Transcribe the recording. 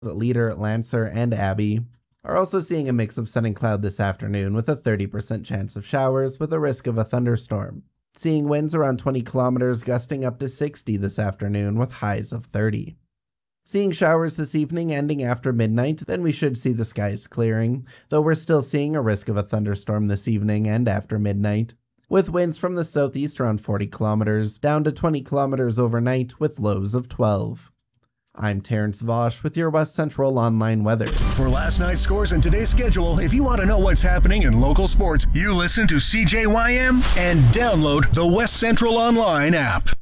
Leader, Lancer, and Abbey are also seeing a mix of sun and cloud this afternoon with a 30% chance of showers with a risk of a thunderstorm. Seeing winds around 20 kilometers gusting up to 60 this afternoon with highs of 30. Seeing showers this evening ending after midnight, then we should see the skies clearing, though we're still seeing a risk of a thunderstorm this evening and after midnight, with winds from the southeast around 40 kilometers, down to 20 kilometers overnight with lows of 12. I'm Terrence Vosch with your West Central Online weather. For last night's scores and today's schedule, if you want to know what's happening in local sports, you listen to CJYM and download the West Central Online app.